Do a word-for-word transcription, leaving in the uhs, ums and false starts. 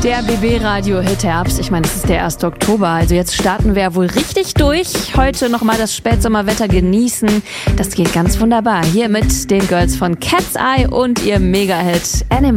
Der B B-Radio-Hit Herbst. Ich meine, es ist der erste Oktober, also jetzt starten wir wohl richtig durch. Heute nochmal das Spätsommerwetter genießen. Das geht ganz wunderbar. Hier mit den Girls von Cat's Eye und ihr Mega-Hit Animal.